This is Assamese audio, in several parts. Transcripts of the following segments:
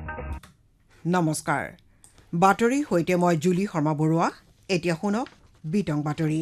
নমস্কাৰ বাতৰি হৈতে মই জুলি শৰ্মা বৰুৱা এতিয়া শুনক বিতং বাতৰি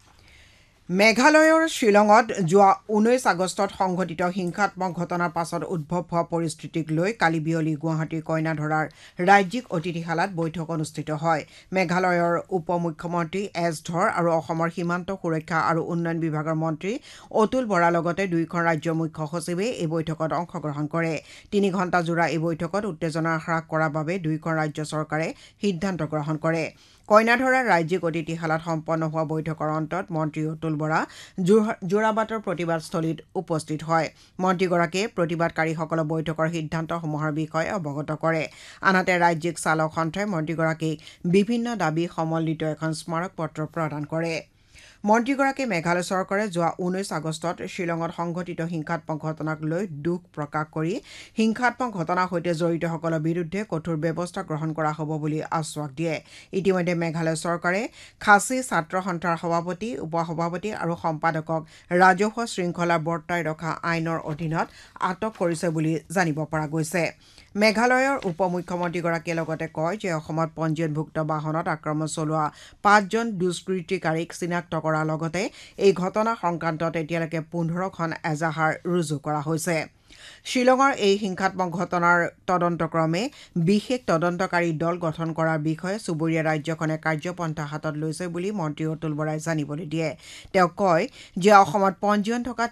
মেঘালয়ৰ শ্বিলঙত যোৱা 19 আগষ্টত সংঘটিত হিংসাত্মক ঘটনাৰ পাছত উদ্ভৱ হোৱা পৰিস্থিতিক লৈ কালি বিয়লি গুৱাহাটীৰ কইনাধৰাৰ ৰাজ্যিক অতিথিশালাত বৈঠক অনুষ্ঠিত হয় মেঘালয়ৰ উপ মুখ্যমন্ত্ৰী এছ ধৰ আৰু অসমৰ সীমান্ত সুৰক্ষা আৰু উন্নয়ন বিভাগৰ মন্ত্ৰী অতুল বৰাৰ লগতে দুইখন ৰাজ্যৰ মুখ্য সচিবে এই বৈঠকত অংশগ্ৰহণ কৰে 3 ঘণ্টা জোৰা এই বৈঠকত উত্তেজনা হ্ৰাস কৰাৰ বাবে দুইখন ৰাজ্য চৰকাৰে সিদ্ধান্ত গ্ৰহণ কৰে কইনাধৰাৰ ৰাজ্যিক অতিথিশালাত সম্পন্ন হোৱা বৈঠকৰ অন্তত মন্ত্ৰী অতুল বৰা জোৰাবাটৰ প্ৰতিবাদস্থলীত উপস্থিত হয় মন্ত্ৰীগৰাকীয়ে প্ৰতিবাদকাৰীসকলৰ বৈঠকৰ সিদ্ধান্তসমূহৰ বিষয়ে অৱগত কৰে আনহাতে ৰাজ্যিক চালক সন্থাই মন্ত্ৰীগৰাকীক বিভিন্ন দাবী সমন্বিত এখন স্মাৰক পত্ৰ প্ৰদান কৰে মন্ত্ৰীগৰাকীয়ে মেঘালয় চৰকাৰে যোৱা 19 আগষ্টত শ্বিলঙত সংঘটিত হিংসাত্মক ঘটনাক লৈ দুখ প্ৰকাশ কৰি হিংসাত্মক ঘটনাৰ সৈতে জড়িতসকলৰ বিৰুদ্ধে কঠোৰ ব্যৱস্থা গ্ৰহণ কৰা হ'ব বুলি আশ্বাস দিয়ে ইতিমধ্যে মেঘালয় চৰকাৰে খাচী ছাত্ৰ সন্থাৰ সভাপতি উপসভাপতি আৰু সম্পাদকক ৰাজহুৱা শৃংখলা বৰ্তাই ৰখা আইনৰ অধীনত আটক কৰিছে বুলি জানিব পৰা গৈছে মেঘালয়ৰ উপ মুখ্যমন্ত্ৰীগৰাকীয়ে লগতে কয় যে অসমত পঞ্জীয়নভুক্ত বাহনত আক্ৰমণ চলোৱা 5জন দুষ্কৃতিকাৰীক চিনাক্ত কৰাৰ লগতে এই ঘটনা সংক্ৰান্তত এতিয়ালৈকে 15খন এজাহাৰ ৰুজু কৰা হৈছে শ্বিলঙৰ এই হিংসাত্মক ঘটনাৰ তদন্তক্ৰমে বিশেষ তদন্তকাৰী দল গঠন কৰাৰ বিষয়ে চুবুৰীয়া ৰাজ্যখনে কাৰ্যপন্থা হাতত লৈছে বুলি মন্ত্ৰী অতুল বৰাই জানিবলৈ দিয়ে তেওঁ কয় যে অসমত পঞ্জীয়ন থকা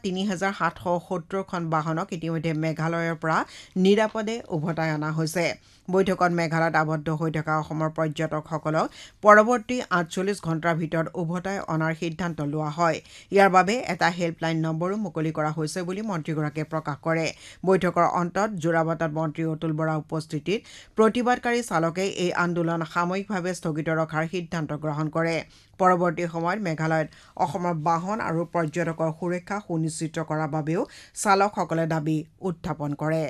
3770খন বাহনক ইতিমধ্যে মেঘালয়ৰ পৰা নিৰাপদে উভতাই অনা হৈছে বৈঠকত মেঘালয়ত আবদ্ধ হৈ থকা অসমৰ পৰ্যটকসকলক পৰৱৰ্তী 48 ঘণ্টাৰ ভিতৰত উভতাই অনাৰ সিদ্ধান্ত লোৱা হয় ইয়াৰ বাবে এটা হেল্পলাইন নম্বৰো মুকলি কৰা হৈছে বুলি মন্ত্ৰীগৰাকীয়ে প্ৰকাশ কৰে বৈঠকৰ অন্তত জোৰাবাটত মন্ত্ৰী অতুল বৰা উপস্থিতিত প্ৰতিবাদকাৰী চালকে এই আন্দোলন সাময়িকভাৱে স্থগিত ৰখাৰ সিদ্ধান্ত গ্ৰহণ কৰে পৰৱৰ্তী সময়ত মেঘালয়ত অসমৰ বাহন আৰু পৰ্যটকৰ সুৰক্ষা সুনিশ্চিত কৰাৰ বাবেও চালকসকলে দাবী উত্থাপন কৰে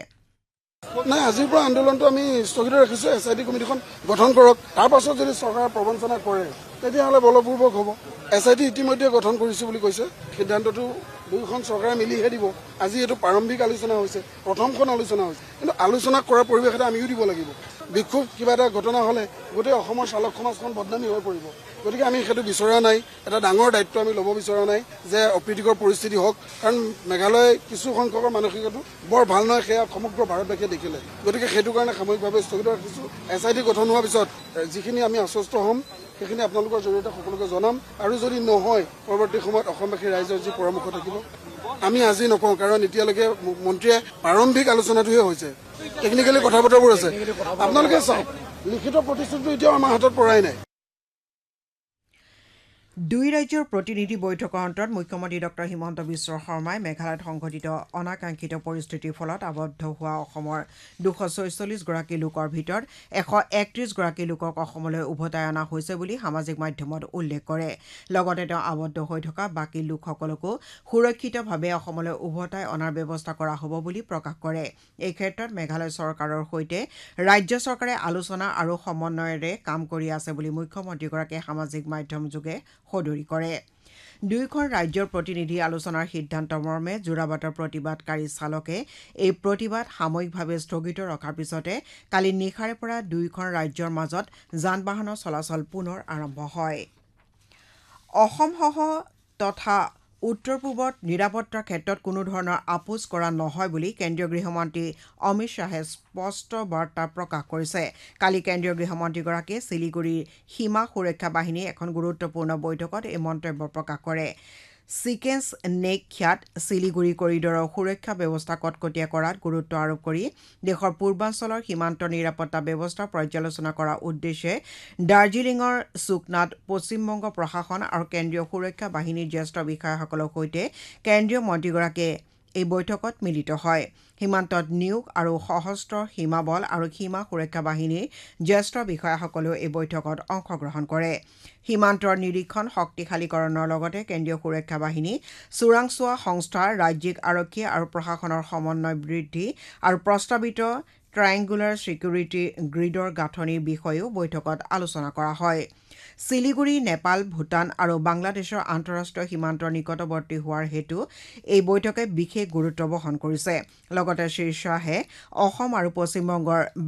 নাই আজিৰ পৰা আন্দোলনটো আমি স্থগিত ৰাখিছো এছআইটি কমিটিখন গঠন কৰক তাৰ পাছত যদি চৰকাৰে প্ৰবঞ্চনা কৰে তেতিয়াহ'লে বলপূৰ্বক হ'ব এছআইটি ইতিমধ্যে গঠন কৰিছো বুলি কৈছে সিদ্ধান্তটো দুইখন চৰকাৰে মিলিহে দিব আজি এইটো প্ৰাৰম্ভিক আলোচনা হৈছে প্ৰথমখন আলোচনা হৈছে কিন্তু আলোচনা কৰাৰ পৰিৱেশ এটা আমিও দিব লাগিব বিক্ষোভ কিবা এটা ঘটনা হ'লে গোটেই অসমৰ চালক সমাজখন বদনামী হৈ পৰিব গতিকে আমি সেইটো বিচৰা নাই এটা ডাঙৰ দায়িত্ব আমি ল'ব বিচৰা নাই যে অপ্ৰীতিকৰ পৰিস্থিতি হওক কাৰণ মেঘালয় কিছু সংখ্যকৰ মানসিকতাটো বৰ ভাল নহয় সেয়া সমগ্ৰ ভাৰতবাসীয়ে দেখিলে গতিকে সেইটো কাৰণে সাময়িকভাৱে স্থগিত ৰাখিছোঁ এছআইটি গঠন হোৱাৰ পিছত যিখিনি আমি আশ্বস্ত হ'ম সেইখিনি আপোনালোকৰ জৰিয়তে সকলোকে জনাম আৰু যদি নহয় পৰৱৰ্তী সময়ত অসমবাসীৰ ৰাইজৰ যি পৰামৰ্শ থাকিব আমি আজি নকওঁ কাৰণ এতিয়ালৈকে মন্ত্ৰীয়ে প্ৰাৰম্ভিক আলোচনাটোহে হৈছে টেকনিকেলি কথা বতৰাবোৰ আছে আপোনালোকে চাওক লিখিত প্ৰতিশ্ৰুতিটো এতিয়াও আমাৰ হাতত পৰাই নাই দুই ৰাজ্যৰ প্ৰতিনিধি বৈঠকৰ অন্তত মুখ্যমন্ত্ৰী ডক্টৰ হিমন্ত বিশ্ব শৰ্মাই মেঘালয়ত সংঘটিত অনাকাংক্ষিত পৰিস্থিতিৰ ফলত আবদ্ধ হোৱা অসমৰ 246 গৰাকী লোকৰ ভিতৰত 131 গৰাকী লোকক অসমলৈ উভতাই অনা হৈছে বুলি সামাজিক মাধ্যমত উল্লেখ কৰে লগতে তেওঁ আবদ্ধ হৈ থকা বাকী লোকসকলকো সুৰক্ষিতভাৱে অসমলৈ উভতাই অনাৰ ব্যৱস্থা কৰা হ'ব বুলি প্ৰকাশ কৰে এই ক্ষেত্ৰত মেঘালয় চৰকাৰৰ সৈতে ৰাজ্য চৰকাৰে আলোচনা আৰু সমন্বয়েৰে কাম কৰি আছে বুলি মুখ্যমন্ত্ৰীগৰাকীয়ে সামাজিক মাধ্যম যোগে সদৰি কৰে দুইখন ৰাজ্যৰ প্ৰতিনিধি আলোচনাৰ সিদ্ধান্ত মৰ্মে জোৰাবাটৰ প্ৰতিবাদকাৰী চালকে এই প্ৰতিবাদ সাময়িকভাৱে স্থগিত ৰখাৰ পিছতে কালি নিশাৰে পৰা দুইখন ৰাজ্যৰ মাজত যান বাহনৰ চলাচল পুনৰ আৰম্ভ হয় অসমসহ তথা উত্তৰ পূবত নিৰাপত্তাৰ ক্ষেত্ৰত কোনো ধৰণৰ আপোচ কৰা নহয় বুলি কেন্দ্ৰীয় গৃহমন্ত্ৰী অমিত শ্বাহে স্পষ্ট বাৰ্তা প্ৰকাশ কৰিছে কালি কেন্দ্ৰীয় গৃহমন্ত্ৰীগৰাকীয়ে শিলিগুৰিৰ সীমা সুৰক্ষা বাহিনীৰ এখন গুৰুত্বপূৰ্ণ বৈঠকত এই মন্তব্য প্ৰকাশ কৰে চিকেন্স নেক খ্যাত শিলিগুৰি কৰিডৰৰ সুৰক্ষা ব্যৱস্থা কটকটীয়া কৰাত গুৰুত্ব আৰোপ কৰি দেশৰ পূৰ্বাঞ্চলৰ সীমান্ত নিৰাপত্তা ব্যৱস্থা পৰ্যালোচনা কৰাৰ উদ্দেশ্যে দাৰ্জিলিঙৰ চুকনাত পশ্চিমবংগ প্ৰশাসন আৰু কেন্দ্ৰীয় সুৰক্ষা বাহিনীৰ জ্যেষ্ঠ বিষয়াসকলৰ সৈতে কেন্দ্ৰীয় মন্ত্ৰীগৰাকীয়ে এই বৈঠকত মিলিত হয় সীমান্তত নিয়োগ আৰু সশস্ত্ৰ সীমাবল আৰু সীমা সুৰক্ষা বাহিনীৰ জ্যেষ্ঠ বিষয়াসকলেও এই বৈঠকত অংশগ্ৰহণ কৰে সীমান্তৰ নিৰীক্ষণ শক্তিশালীকৰণৰ লগতে কেন্দ্ৰীয় সুৰক্ষা বাহিনী চোৰাংচোৱা সংস্থা ৰাজ্যিক আৰক্ষী আৰু প্ৰশাসনৰ সমন্বয় বৃদ্ধি আৰু প্ৰস্তাৱিত ট্ৰায়েংগুলাৰ ছিকিউৰিটি গ্ৰিডৰ গাঁথনিৰ বিষয়েও বৈঠকত আলোচনা কৰা হয় শিলিগুৰি নেপাল ভূটান আৰু বাংলাদেশৰ আন্তঃৰাষ্ট্ৰীয় সীমান্তৰ নিকটৱৰ্তী হোৱাৰ হেতু এই বৈঠকে বিশেষ গুৰুত্ব বহন কৰিছে লগতে শ্ৰী শ্বাহে অসম আৰু পশ্চিমবংগৰ